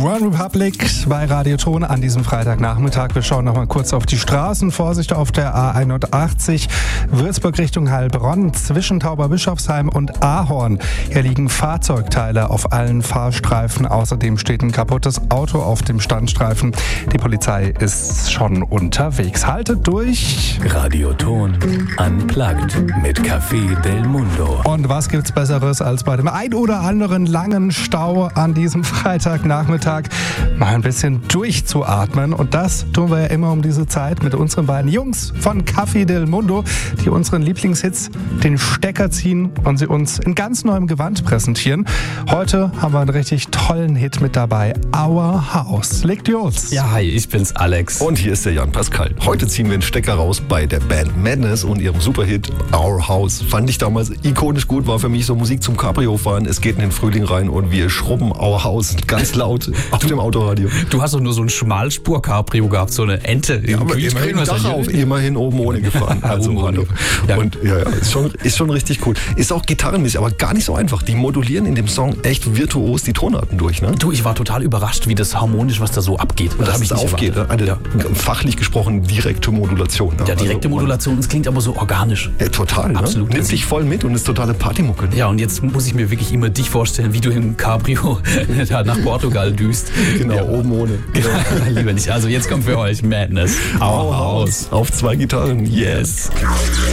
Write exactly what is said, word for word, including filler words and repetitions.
One Republic bei Radioton an diesem Freitagnachmittag. Wir schauen noch mal kurz auf die Straßen. Vorsicht auf der A einundachtzig, Würzburg Richtung Heilbronn, zwischen Tauberbischofsheim und Ahorn. Hier liegen Fahrzeugteile auf allen Fahrstreifen. Außerdem steht ein kaputtes Auto auf dem Standstreifen. Die Polizei ist schon unterwegs. Haltet durch. Radioton Unplugged mit Café Del Mundo. Und was gibt's Besseres als bei dem ein oder anderen langen Stau an diesem Freitagnachmittag mal ein bisschen durchzuatmen. Und das tun wir ja immer um diese Zeit mit unseren beiden Jungs von Café Del Mundo, die unseren Lieblingshits den Stecker ziehen und sie uns in ganz neuem Gewand präsentieren. Heute haben wir einen richtig tollen Hit mit dabei. Our House. Legt los. Ja, hi, ich bin's Alex. Und hier ist der Jan Pascal. Heute ziehen wir den Stecker raus bei der Band Madness und ihrem Superhit Our House. Fand ich damals ikonisch gut, war für mich so Musik zum Cabrio-Fahren. Es geht in den Frühling rein und wir schrubben Our House ganz laut auf dem Autoradio. Du hast doch nur so ein Schmalspur-Cabrio gehabt, so eine Ente. Ja, aber immerhin Dach auf, immerhin oben ohne gefahren. Also, oben ohne. Ja. Und ja, ja, ist schon, ist schon richtig cool. Ist auch gitarrenmäßig, aber gar nicht so einfach. Die modulieren in dem Song echt virtuos die Tonarten durch, ne? Du, ich war total überrascht, wie das harmonisch, was da so abgeht. Und dass es aufgeht. Eine ja. fachlich gesprochen direkte Modulation. Ja, direkte also, Modulation, es klingt aber so organisch. Ja, total. Ne? Absolut. Nimmt dich voll mit und ist totale Partymucke. Ja, und jetzt muss ich mir wirklich immer dich vorstellen, wie du im Cabrio da nach Portugal düst. Genau, ja. Oben ohne. Genau. Lieber nicht. Also jetzt kommt für euch Madness. Our House. Auf zwei Gitarren. Yes.